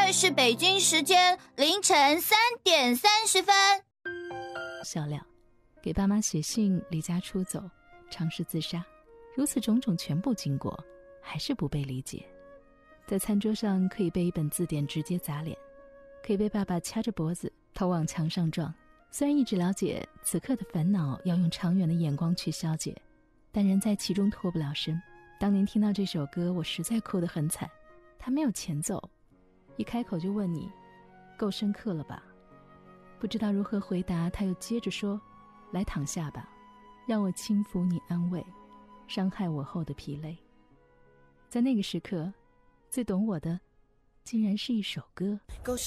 在是北京时间凌晨3点30分。 笑料，给爸妈写信，离家出走，尝试自杀，如此种种全部经过，还是不被理解。在餐桌上可以被一本字典直接砸脸，可以被爸爸掐着脖子头往墙上撞。虽然一直了解此刻的烦恼要用长远的眼光去消解，但人在其中脱不了身。当年听到这首歌，我实在哭得很惨。他没有前奏，一开口就问你，够深刻了吧？不知道如何回答，他又接着说，来躺下吧，让我轻抚你安慰伤害我后的疲累。在那个时刻，最懂我的竟然是一首歌。 够